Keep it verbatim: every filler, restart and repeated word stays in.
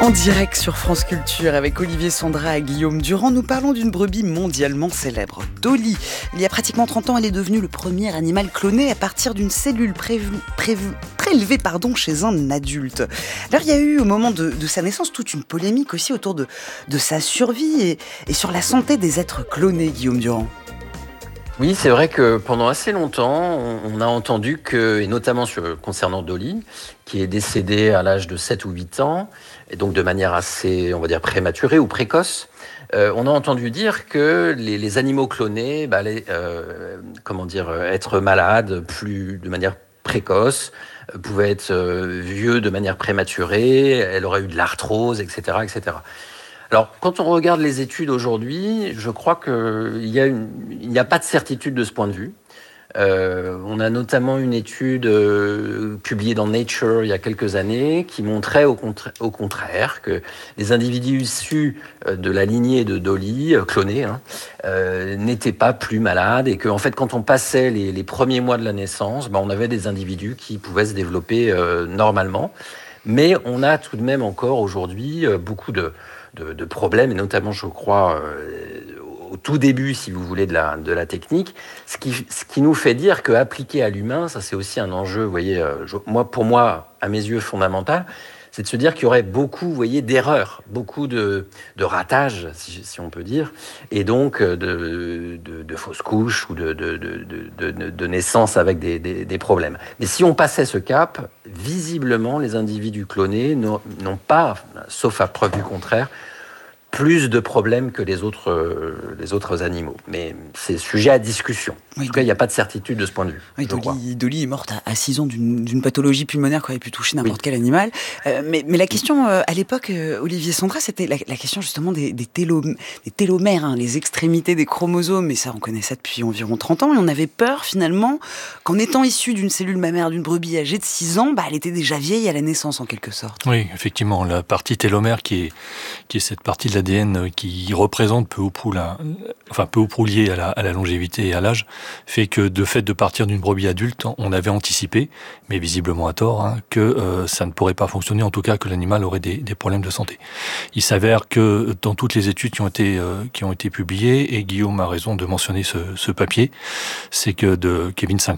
En direct sur France Culture avec Olivier Sondra et Guillaume Durand, nous parlons d'une brebis mondialement célèbre, Dolly. Il y a pratiquement trente ans, elle est devenue le premier animal cloné à partir d'une cellule prévue, prévue, prélevée pardon, chez un adulte. Alors il y a eu au moment de, de sa naissance toute une polémique aussi autour de, de sa survie et, et sur la santé des êtres clonés, Guillaume Durand. Oui, c'est vrai que pendant assez longtemps, on a entendu que, et notamment sur, concernant Dolly, qui est décédée à l'âge de sept ou huit ans, et donc de manière assez, on va dire, prématurée ou précoce, euh, on a entendu dire que les, les animaux clonés bah, allaient, euh, comment dire, être malades plus, de manière précoce, euh, pouvaient être euh, vieux de manière prématurée, elle aurait eu de l'arthrose, et cetera, et cetera. Alors, quand on regarde les études aujourd'hui, je crois qu'il n'y a, une, a pas de certitude de ce point de vue. Euh, on a notamment une étude euh, publiée dans Nature il y a quelques années qui montrait au, contra- au contraire que les individus issus de la lignée de Dolly, euh, clonés, hein, euh, n'étaient pas plus malades et qu'en fait, quand on passait les, les premiers mois de la naissance, ben, on avait des individus qui pouvaient se développer euh, normalement. Mais on a tout de même encore aujourd'hui euh, beaucoup de De, de problèmes, et notamment, je crois, euh, au tout début, si vous voulez, de la, de la technique, ce qui, ce qui nous fait dire qu'appliqué à l'humain, ça c'est aussi un enjeu, vous voyez, euh, je, moi, pour moi, à mes yeux, fondamental, c'est de se dire qu'il y aurait beaucoup, vous voyez, d'erreurs, beaucoup de, de ratages, si, si on peut dire, et donc de, de, de fausses couches ou de, de, de, de, de, de naissance avec des, des, des problèmes. Mais si on passait ce cap, visiblement, les individus clonés n'ont, n'ont pas, sauf à preuve du contraire, plus de problèmes que les autres, euh, les autres animaux. Mais c'est sujet à discussion. En oui, tout cas, il n'y a pas de certitude de ce point de vue. Oui, Dolly, Dolly est morte à six ans d'une, d'une pathologie pulmonaire qui aurait pu toucher n'importe oui. quel animal. Euh, mais, mais la question, euh, à l'époque, euh, Olivier Sondra, c'était la, la question justement des, des, télo, des télomères, hein, les extrémités des chromosomes. Et ça, on connaît ça depuis environ trente ans. Et on avait peur, finalement, qu'en étant issu d'une cellule mammaire d'une brebis âgée de six ans, bah, elle était déjà vieille à la naissance, en quelque sorte. Oui, effectivement. La partie télomère, qui est, qui est cette partie de l'A D N qui représente peu ou prou la, enfin peu ou prou liée à la, à la longévité et à l'âge, fait que de fait de partir d'une brebis adulte, on avait anticipé, mais visiblement à tort, hein, que euh, ça ne pourrait pas fonctionner, en tout cas que l'animal aurait des, des problèmes de santé. Il s'avère que dans toutes les études qui ont été euh, qui ont été publiées, et Guillaume a raison de mentionner ce, ce papier, c'est que de Kevin Sinclair